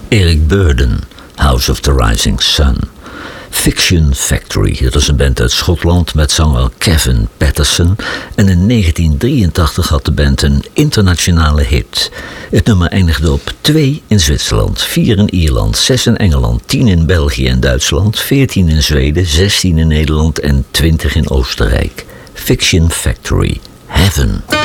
Eric Burdon, House of the Rising Sun. Fiction Factory, dat is een band uit Schotland met zanger Kevin Patterson. En in 1983 had de band een internationale hit. Het nummer eindigde op 2 in Zwitserland, 4 in Ierland, 6 in Engeland, 10 in België en Duitsland, 14 in Zweden, 16 in Nederland en 20 in Oostenrijk. Fiction Factory, Heaven.